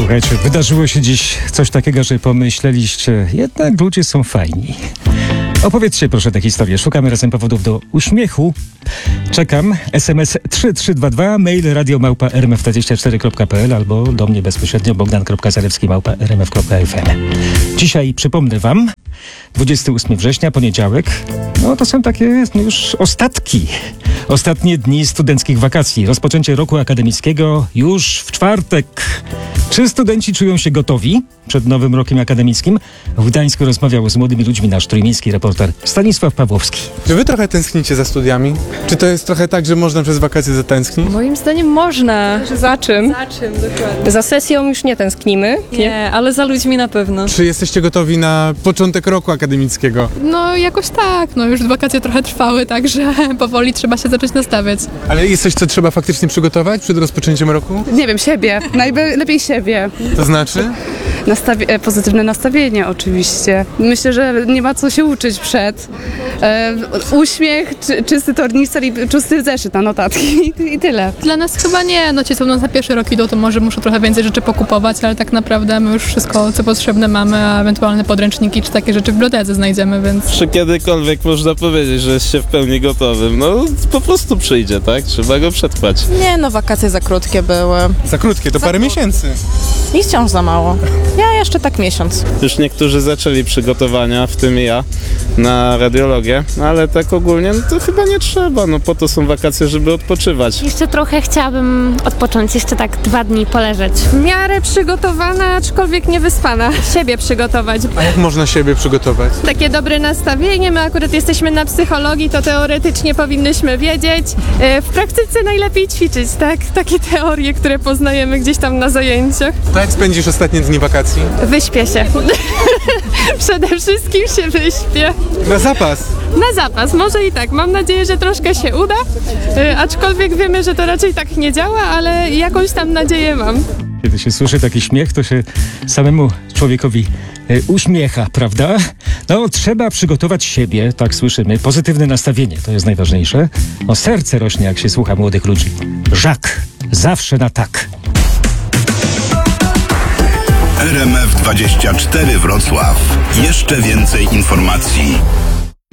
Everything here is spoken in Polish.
Słuchajcie, wydarzyło się dziś coś takiego, że pomyśleliście, jednak ludzie są fajni. Opowiedzcie proszę tę historię. Szukamy razem powodów do uśmiechu. Czekam. SMS 3322, mail radio@rmf24.pl albo do mnie bezpośrednio bogdan.zalewski@rmf.fm. Dzisiaj przypomnę wam, 28 września, poniedziałek. No to są takie już ostatnie dni studenckich wakacji. Rozpoczęcie roku akademickiego już w czwartek. Czy studenci czują się gotowi przed nowym rokiem akademickim? W Gdańsku rozmawiał z młodymi ludźmi nasz trójmiejski reporter Stanisław Pawłowski. Czy wy trochę tęsknicie za studiami? Czy to jest trochę tak, że można przez wakacje zatęsknić? Moim zdaniem można. Za czym? Za czym, dokładnie. Za sesją już nie tęsknimy. Nie, ale za ludźmi na pewno. Czy jesteście gotowi na początek roku akademickiego? No jakoś tak, no już wakacje trochę trwały, także powoli trzeba się zacząć nastawiać. Ale jest coś, co trzeba faktycznie przygotować przed rozpoczęciem roku? Nie wiem, siebie. Najlepiej siebie. To znaczy? Pozytywne nastawienie oczywiście. Myślę, że nie ma co się uczyć przed. Uśmiech, czysty tornister i czysty zeszyt na notatki i tyle. Dla nas chyba nie, no ci co na pierwszy rok idą, to może muszą trochę więcej rzeczy pokupować, ale tak naprawdę my już wszystko, co potrzebne mamy, a ewentualne podręczniki czy takie rzeczy w bibliotece znajdziemy, więc... Czy kiedykolwiek można powiedzieć, że jest się w pełni gotowym? No po prostu przyjdzie, tak? Trzeba go przetrwać. Nie, no wakacje za krótkie były. Za krótkie, to parę miesięcy. I wciąż za mało. Ja jeszcze tak miesiąc. Już niektórzy zaczęli przygotowania, w tym ja, na radiologię, ale tak ogólnie no to chyba nie trzeba, no po to są wakacje, żeby odpoczywać. Jeszcze trochę chciałabym odpocząć, jeszcze tak 2 dni poleżeć. W miarę przygotowana, aczkolwiek nie wyspana. Siebie przygotować. A jak można siebie przygotować? Takie dobre nastawienie, my akurat jesteśmy na psychologii, to teoretycznie powinnyśmy wiedzieć. W praktyce najlepiej ćwiczyć, tak? Takie teorie, które poznajemy gdzieś tam na zajęciach. To jak spędzisz ostatnie dni wakacji? Wyśpię się. Przede wszystkim się wyśpię. Na zapas! Na zapas, może i tak. Mam nadzieję, że troszkę się uda, aczkolwiek wiemy, że to raczej tak nie działa, ale jakąś tam nadzieję mam. Kiedy się słyszy taki śmiech, to się samemu człowiekowi uśmiecha, prawda? No, trzeba przygotować siebie, tak słyszymy. Pozytywne nastawienie, to jest najważniejsze. No, serce rośnie, jak się słucha młodych ludzi. Żak, zawsze na tak. RMF24 Wrocław. Jeszcze więcej informacji.